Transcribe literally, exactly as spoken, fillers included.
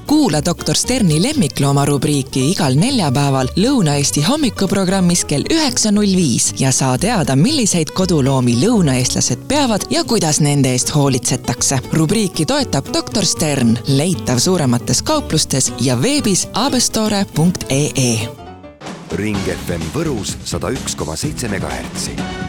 Kuula doktor Sterni lemmiklooma rubriiki igal neljapäeval Lõuna-Eesti hommikuprogrammis kell üheksa null viis ja saa teada, milliseid koduloomi lõunaeestlased peavad ja kuidas nende eest hoolitsetakse. Rubriiki toetab doktor Stern, leitav suuremates kauplustes ja veebis abestore punkt ee. Ring F M Võrus sada üks koma seitse megahertsi.